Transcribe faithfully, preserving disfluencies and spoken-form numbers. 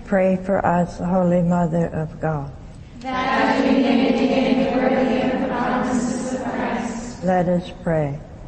Pray for us, Holy Mother of God. That we may be made worthy of the promises of Christ. Let us pray.